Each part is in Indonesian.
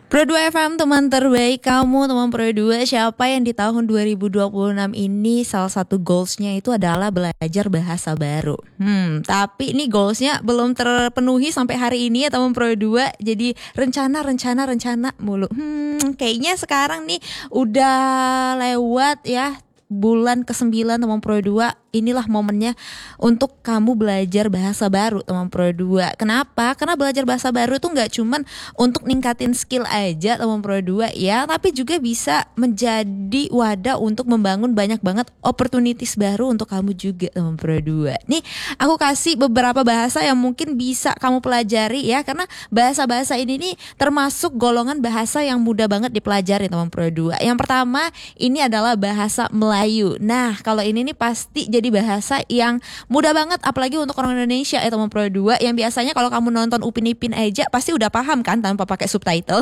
Pro 2 FM teman terbaik kamu, teman Pro 2. Siapa yang di tahun 2026 ini salah satu goalsnya itu adalah belajar bahasa baru. Tapi ini goalsnya belum terpenuhi sampai hari ini ya teman Pro 2. Jadi rencana mulu. Kayaknya sekarang nih udah lewat ya bulan ke-9 teman Pro 2. Inilah momennya untuk kamu belajar bahasa baru teman Pro 2. Kenapa? Karena belajar bahasa baru itu gak cuman untuk ningkatin skill aja teman Pro 2 ya, tapi juga bisa menjadi wadah untuk membangun banyak banget opportunities baru untuk kamu juga teman Pro 2. Nih aku kasih beberapa bahasa yang mungkin bisa kamu pelajari ya, karena bahasa-bahasa ini nih termasuk golongan bahasa yang mudah banget dipelajari teman Pro 2. Yang pertama ini adalah bahasa Melayu. Nah kalau ini nih pasti jadi bahasa yang mudah banget apalagi untuk orang Indonesia ya teman Pro 2, yang biasanya kalau kamu nonton Upin Ipin aja pasti udah paham kan tanpa pakai subtitle.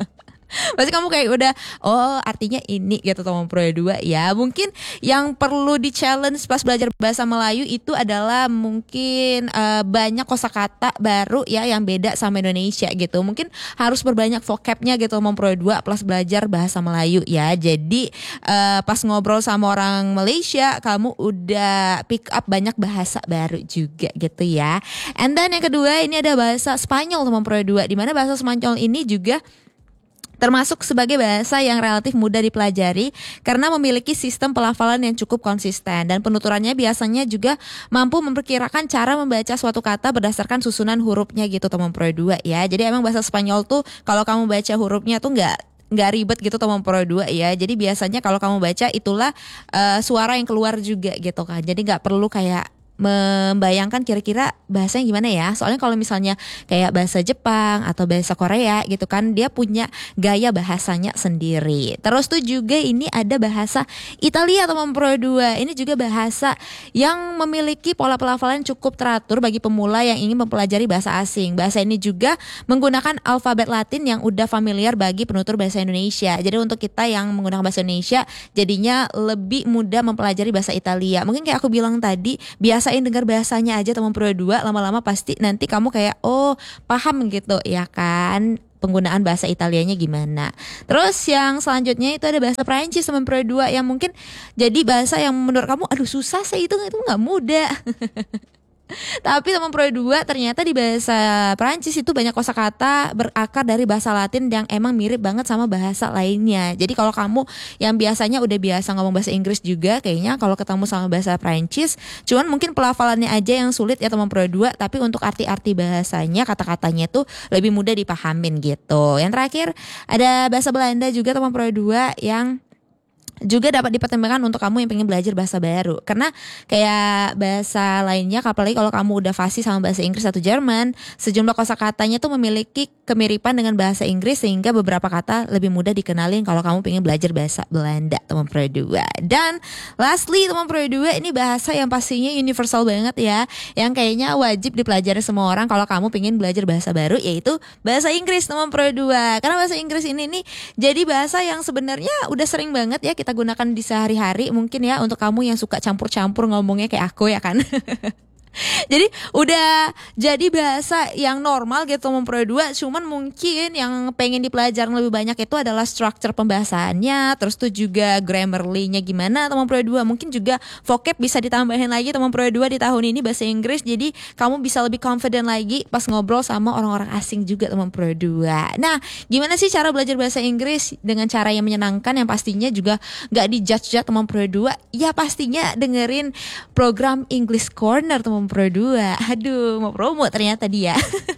Pasti kamu kayak udah artinya ini gitu teman Pro 2 ya. Mungkin yang perlu di challenge pas belajar bahasa Melayu itu adalah mungkin banyak kosakata baru ya yang beda sama Indonesia gitu. Mungkin harus berbanyak vocabnya gitu teman Pro 2 plus belajar bahasa Melayu ya. Jadi pas ngobrol sama orang Malaysia kamu udah pick up banyak bahasa baru juga gitu ya. And then yang kedua ini ada bahasa Spanyol teman Pro 2, di mana bahasa Spanyol ini juga termasuk sebagai bahasa yang relatif mudah dipelajari karena memiliki sistem pelafalan yang cukup konsisten, dan penuturannya biasanya juga mampu memperkirakan cara membaca suatu kata berdasarkan susunan hurufnya gitu teman Pro 2 ya. Jadi emang bahasa Spanyol tuh kalau kamu baca hurufnya tuh nggak ribet gitu teman Pro 2 ya. Jadi biasanya kalau kamu baca itulah suara yang keluar juga gitu kan. Jadi nggak perlu kayak membayangkan kira-kira bahasanya gimana ya. Soalnya kalau misalnya kayak bahasa Jepang atau bahasa Korea gitu kan, dia punya gaya bahasanya sendiri. Terus tuh juga ini ada bahasa Italia teman Pro 2. Ini juga bahasa yang memiliki pola pelafalan cukup teratur bagi pemula yang ingin mempelajari bahasa asing. Bahasa ini juga menggunakan alfabet Latin yang udah familiar bagi penutur bahasa Indonesia. Jadi untuk kita yang menggunakan bahasa Indonesia jadinya lebih mudah mempelajari bahasa Italia. Mungkin kayak aku bilang tadi, biasain dengar bahasanya aja teman Pro 2, lama-lama pasti nanti kamu kayak paham gitu ya kan penggunaan bahasa Italianya gimana. Terus yang selanjutnya itu ada bahasa Prancis teman Pro 2, yang mungkin jadi bahasa yang menurut kamu aduh susah sih, itu nggak mudah. Tapi teman Pro 2 ternyata di bahasa Prancis itu banyak kosakata berakar dari bahasa Latin yang emang mirip banget sama bahasa lainnya. Jadi kalau kamu yang biasanya udah biasa ngomong bahasa Inggris juga, kayaknya kalau ketemu sama bahasa Prancis cuman mungkin pelafalannya aja yang sulit ya teman Pro 2, tapi untuk arti-arti bahasanya, kata-katanya tuh lebih mudah dipahamin gitu. Yang terakhir ada bahasa Belanda juga teman Pro 2, yang juga dapat dipertimbangkan untuk kamu yang pengen belajar bahasa baru. Karena kayak bahasa lainnya, apalagi kalau kamu udah fasih sama bahasa Inggris atau Jerman, sejumlah kosakatanya tuh memiliki kemiripan dengan bahasa Inggris, sehingga beberapa kata lebih mudah dikenalin kalau kamu pengen belajar bahasa Belanda teman Pro 2. Dan lastly teman Pro 2, ini bahasa yang pastinya universal banget ya, yang kayaknya wajib dipelajari semua orang kalau kamu pengen belajar bahasa baru, yaitu bahasa Inggris teman Pro 2. Karena bahasa Inggris ini nih jadi bahasa yang sebenarnya udah sering banget ya kita gunakan di sehari-hari, mungkin ya untuk kamu yang suka campur-campur ngomongnya kayak aku ya kan. Jadi udah jadi bahasa yang normal gitu teman Pro 2. Cuman mungkin yang pengen dipelajarin lebih banyak itu adalah struktur pembahasannya, terus tuh juga grammarly-nya gimana teman Pro 2. Mungkin juga vocab bisa ditambahin lagi teman Pro 2 di tahun ini bahasa Inggris. Jadi kamu bisa lebih confident lagi pas ngobrol sama orang-orang asing juga teman Pro 2. Nah, gimana sih cara belajar bahasa Inggris dengan cara yang menyenangkan, yang pastinya juga gak dijudge teman Pro 2? Ya pastinya dengerin program English Corner teman Pro 2. Aduh, mau promo ternyata dia.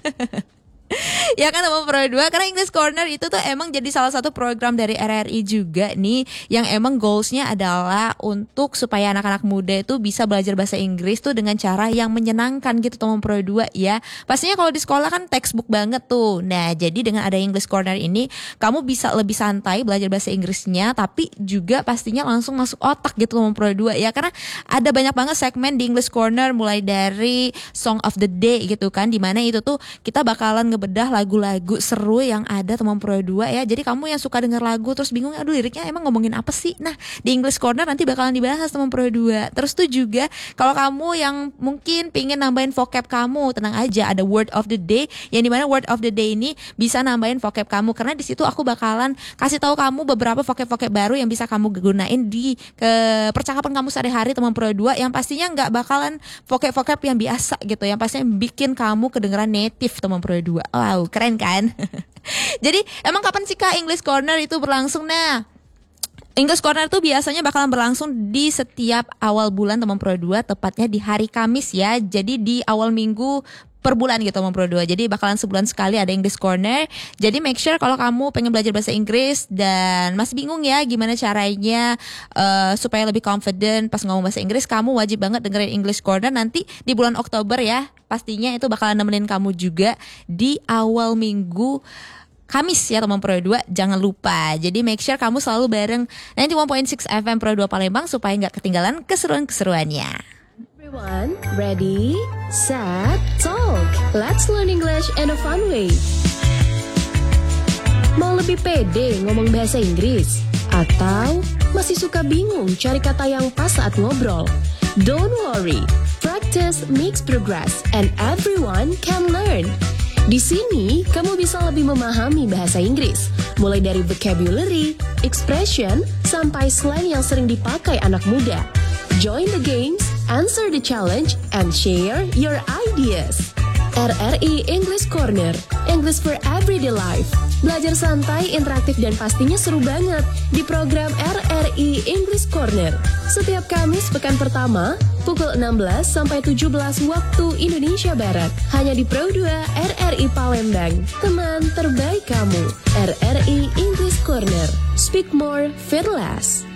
Ya kan teman Pro 2, karena English Corner itu tuh emang jadi salah satu program dari RRI juga nih, yang emang goalsnya adalah untuk supaya anak-anak muda itu bisa belajar bahasa Inggris tuh dengan cara yang menyenangkan gitu teman Pro 2 ya. Pastinya kalau di sekolah kan textbook banget tuh. Nah jadi dengan ada English Corner ini, kamu bisa lebih santai belajar bahasa Inggrisnya, tapi juga pastinya langsung masuk otak gitu teman Pro 2 ya. Karena ada banyak banget segmen di English Corner, mulai dari Song of the Day gitu kan, dimana itu tuh kita bakalan ngebedah lagu-lagu seru yang ada teman Pro 2 ya. Jadi kamu yang suka denger lagu terus bingung, aduh liriknya emang ngomongin apa sih? Nah, di English Corner nanti bakalan dibahas teman Pro 2. Terus tuh juga kalau kamu yang mungkin pingin nambahin vocab kamu, tenang aja, ada word of the day yang dimana word of the day ini bisa nambahin vocab kamu, karena di situ aku bakalan kasih tahu kamu beberapa vocab-vocab baru yang bisa kamu gunain di percakapan kamu sehari-hari teman Pro 2, yang pastinya nggak bakalan vocab-vocab yang biasa gitu, yang pastinya bikin kamu kedengeran native teman Pro 2. Wow, keren kan? Jadi emang kapan sih Kak English Corner itu berlangsung? Nah, English Corner tuh biasanya bakalan berlangsung di setiap awal bulan teman Pro 2, tepatnya di hari Kamis ya. Jadi di awal minggu per bulan gitu teman Pro 2. Jadi bakalan sebulan sekali ada English Corner. Jadi make sure kalau kamu pengen belajar bahasa Inggris dan masih bingung ya gimana caranya supaya lebih confident pas ngomong bahasa Inggris, kamu wajib banget dengerin English Corner nanti di bulan Oktober ya. Pastinya itu bakalan nemenin kamu juga di awal minggu Kamis ya teman Pro 2, jangan lupa. Jadi make sure kamu selalu bareng 91.6 FM Pro 2 Palembang supaya gak ketinggalan keseruan-keseruannya. Everyone, ready, set, talk. Let's learn English in a fun way. Mau lebih pede ngomong bahasa Inggris? Atau masih suka bingung cari kata yang pas saat ngobrol? Don't worry, practice makes progress and everyone can learn. Di sini, kamu bisa lebih memahami bahasa Inggris, mulai dari vocabulary, expression, sampai slang yang sering dipakai anak muda. Join the games, answer the challenge, and share your ideas. RRI English Corner, English for Everyday Life. Belajar santai, interaktif, dan pastinya seru banget di program RRI English Corner. Setiap Kamis pekan pertama, pukul 16 sampai 17 waktu Indonesia Barat. Hanya di Pro 2 RRI Palembang. Teman terbaik kamu, RRI English Corner. Speak more, feel less.